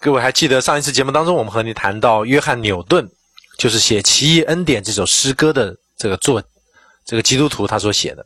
各位还记得上一次节目当中我们和你谈到约翰纽顿，就是写《奇异恩典》这首诗歌的这个基督徒他所写的。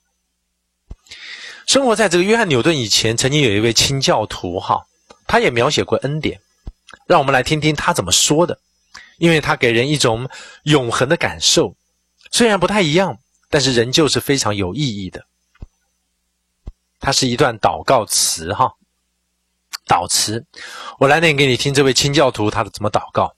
生活在这个约翰纽顿以前，曾经有一位清教徒他也描写过恩典，让我们来听听他怎么说的，因为他给人一种永恒的感受，虽然不太一样，但是仍旧是非常有意义的。它是一段祷告词祷词，我来念给你听这位清教徒他怎么祷告。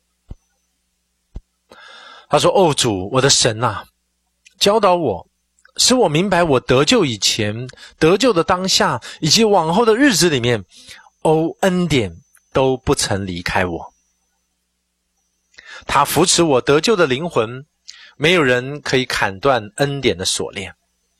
他说：哦主，我的神啊，教导我，使我明白我得救以前、得救的当下以及往后的日子里面，恩典都不曾离开我。他扶持我得救的灵魂，没有人可以砍断恩典的锁链。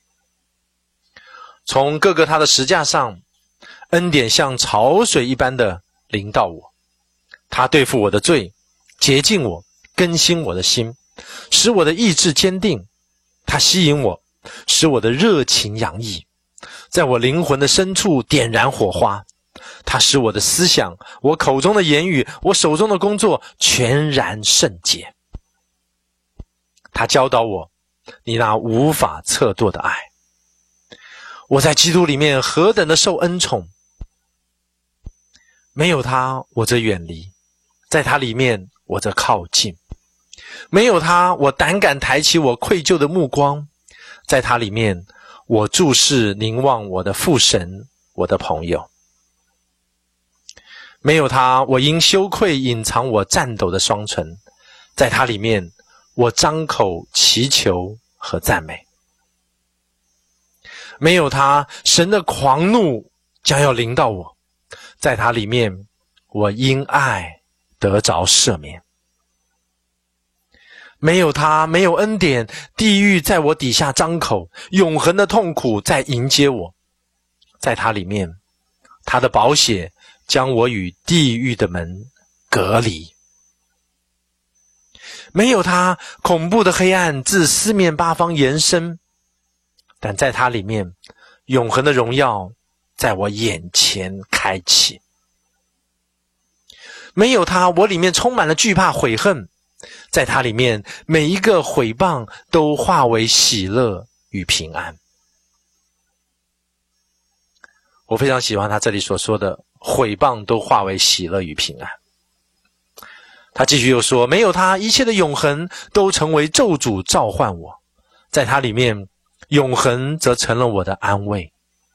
从各个他的十架上，恩典像潮水一般的临到我，他对付我的罪，洁净我，更新我的心，使我的意志坚定。他吸引我，使我的热情洋溢，在我灵魂的深处点燃火花。他使我的思想，我口中的言语，我手中的工作全然圣洁。他教导我你那无法测度的爱。我在基督里面何等的受恩宠，没有他我则远离，在他里面我则靠近。没有他我胆敢抬起我愧疚的目光，在他里面我注视凝望我的父神，我的朋友。没有他我因羞愧隐藏我颤抖的双唇，在他里面我张口祈求和赞美。没有他神的狂怒将要临到我，在他里面我因爱得着赦免。没有他，没有恩典，地狱在我底下张口，永恒的痛苦在迎接我。在他里面，他的宝血将我与地狱的门隔离。没有他，恐怖的黑暗自四面八方延伸，但在他里面，永恒的荣耀在我眼前开启。没有他，我里面充满了惧怕悔恨，在他里面每一个毁谤都化为喜乐与平安。我非常喜欢他这里所说的毁谤都化为喜乐与平安。他继续又说，没有他，一切的永恒都成为咒诅召唤我，在他里面永恒则成了我的安慰。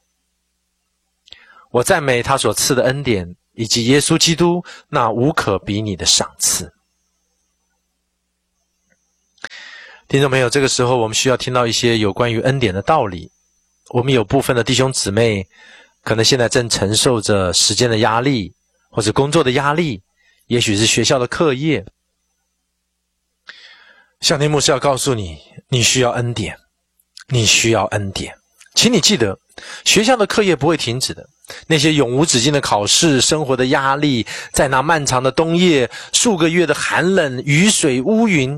我赞美他所赐的恩典，以及耶稣基督那无可比拟的赏赐。听众朋友，这个时候我们需要听到一些有关于恩典的道理。我们有部分的弟兄姊妹可能现在正承受着时间的压力，或者工作的压力，也许是学校的课业。向天牧师要告诉你，你需要恩典，你需要恩典。请你记得，学校的课业不会停止的，那些永无止境的考试，生活的压力，在那漫长的冬夜，数个月的寒冷，雨水乌云，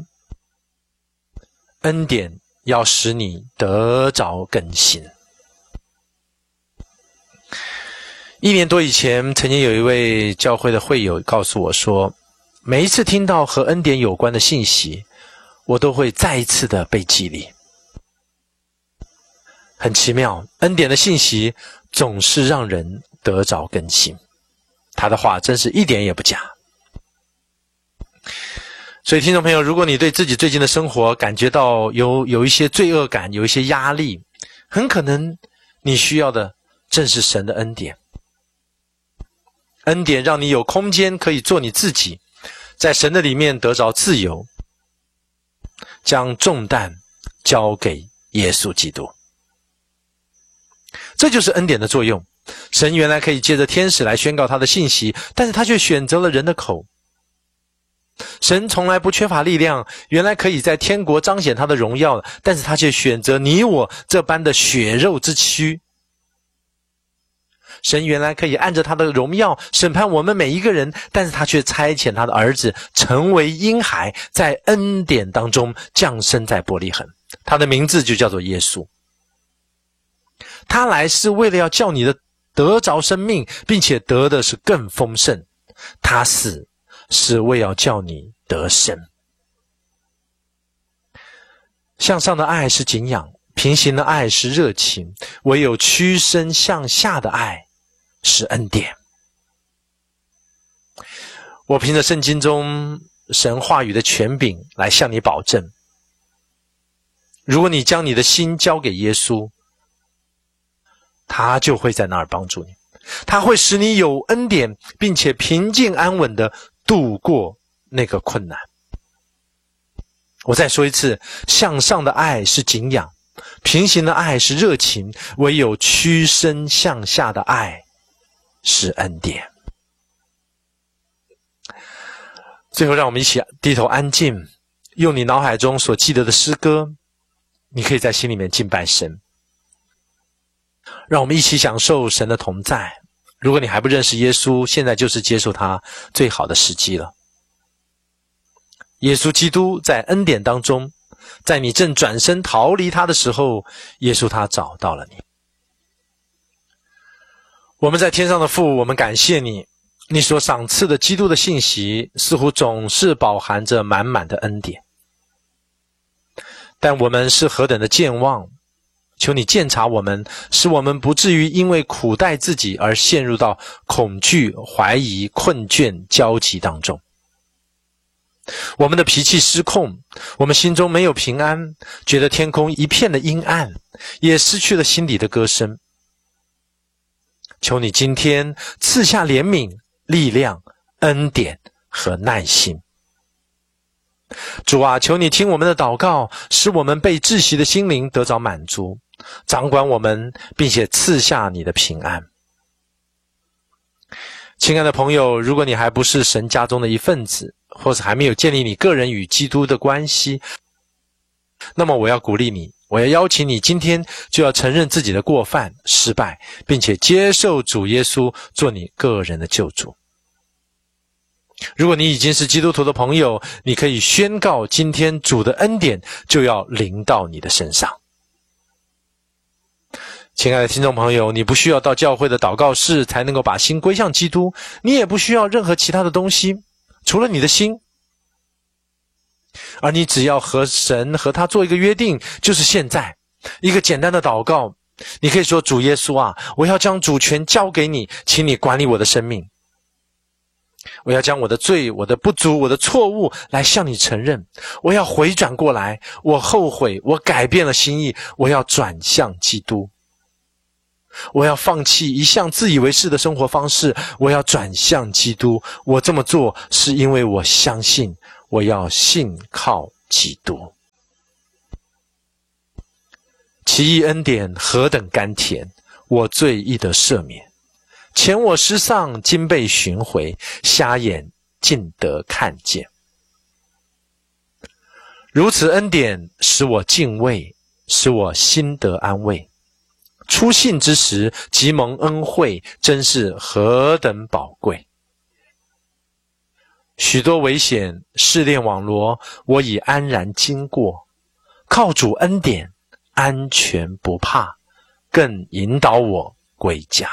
恩典要使你得着更新。1年多以前，曾经有一位教会的会友告诉我说，每一次听到和恩典有关的信息，我都会再一次的被激励。很奇妙，恩典的信息总是让人得着更新。他的话真是一点也不假。所以听众朋友，如果你对自己最近的生活感觉到有一些罪恶感，有一些压力，很可能你需要的正是神的恩典。恩典让你有空间可以做你自己，在神的里面得着自由，将重担交给耶稣基督。这就是恩典的作用。神原来可以借着天使来宣告他的信息，但是他却选择了人的口。神从来不缺乏力量，原来可以在天国彰显他的荣耀，但是他却选择你我这般的血肉之躯。神原来可以按着他的荣耀审判我们每一个人，但是他却差遣他的儿子成为婴孩，在恩典当中降生在伯利恒，他的名字就叫做耶稣。他来是为了要叫你的得着生命，并且得的是更丰盛， 他死是为要叫你得生。向上的爱是敬仰，平行的爱是热情，唯有屈身向下的爱是恩典。我凭着圣经中神话语的权柄来向你保证，如果你将你的心交给耶稣，他就会在那儿帮助你，他会使你有恩典，并且平静安稳地度过那个困难。我再说一次，向上的爱是敬仰，平行的爱是热情，唯有屈身向下的爱是恩典。最后让我们一起低头安静，用你脑海中所记得的诗歌，你可以在心里面敬拜神。让我们一起享受神的同在。如果你还不认识耶稣，现在就是接受他最好的时机了。耶稣基督在恩典当中，在你正转身逃离他的时候，耶稣他找到了你。我们在天上的父，我们感谢你，你所赏赐的基督的信息似乎总是饱含着满满的恩典，但我们是何等的健忘，求你鉴察我们，使我们不至于因为苦待自己而陷入到恐惧、怀疑、困倦、焦急当中。我们的脾气失控，我们心中没有平安，觉得天空一片的阴暗，也失去了心里的歌声。求你今天赐下怜悯、力量、恩典和耐心。主啊，求你听我们的祷告，使我们被窒息的心灵得着满足，掌管我们，并且赐下你的平安。亲爱的朋友，如果你还不是神家中的一份子，或者还没有建立你个人与基督的关系，那么我要鼓励你，我要邀请你今天就要承认自己的过犯、失败，并且接受主耶稣做你个人的救主。如果你已经是基督徒的朋友，你可以宣告今天主的恩典就要临到你的身上。亲爱的听众朋友，你不需要到教会的祷告室才能够把心归向基督，你也不需要任何其他的东西，除了你的心。而你只要和神和他做一个约定，就是现在一个简单的祷告，你可以说：主耶稣啊，我要将主权交给你，请你管理我的生命。我要将我的罪、我的不足、我的错误来向你承认，我要回转过来，我后悔，我改变了心意，我要转向基督。我要放弃一向自以为是的生活方式，我要转向基督。我这么做是因为我相信，我要信靠基督。其义恩典何等甘甜，我罪亦得赦免。前我失丧，今被寻回，瞎眼尽得看见。如此恩典使我敬畏，使我心得安慰。初信之时即蒙恩惠，真是何等宝贵。许多危险试炼网罗，我已安然经过，靠主恩典安全不怕，更引导我归家。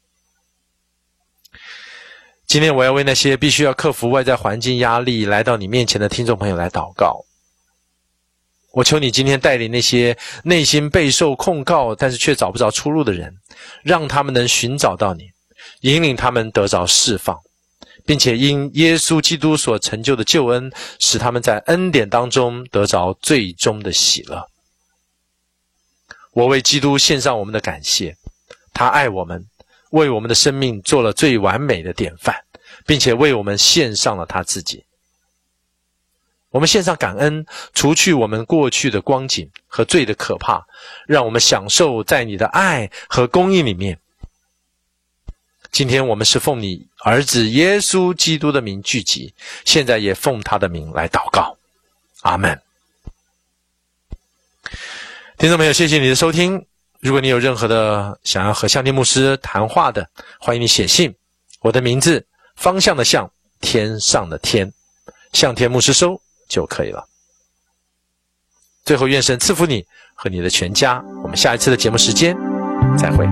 今天我要为那些必须要克服外在环境压力来到你面前的听众朋友来祷告。我求你今天带领那些内心备受控告但是却找不着出路的人，让他们能寻找到你，引领他们得着释放，并且因耶稣基督所成就的救恩，使他们在恩典当中得着最终的喜乐。我为基督献上我们的感谢，他爱我们，为我们的生命做了最完美的典范，并且为我们献上了他自己。我们献上感恩，除去我们过去的光景和罪的可怕，让我们享受在你的爱和公义里面。今天我们是奉你儿子耶稣基督的名聚集，现在也奉他的名来祷告。阿们。听众朋友，谢谢你的收听。如果你有任何的想要和向天牧师谈话的，欢迎你写信。我的名字方向的向，天上的天，向天牧师收就可以了。最后愿神赐福你和你的全家，我们下一次的节目时间再会。